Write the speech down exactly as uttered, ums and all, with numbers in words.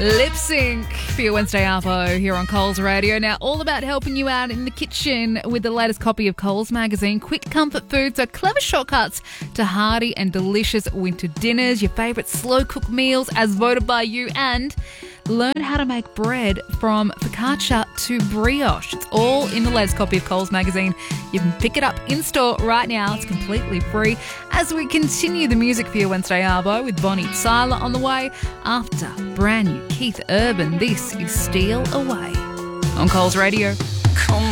Lip Sync for your Wednesday Arvo here on Coles Radio. Now, all about helping you out in the kitchen with the latest copy of Coles magazine. Quick comfort food, so clever shortcuts to hearty and delicious winter dinners, your favourite slow-cooked meals as voted by you, and learn how to make bread from focaccia to brioche. It's all in the latest copy of Coles magazine. You can pick it up in-store right now. It's completely free. As we continue the music for your Wednesday Arvo with Bonnie Tyler on the way after brand new Keith Urban. This is Steal Away on Coles Radio. Come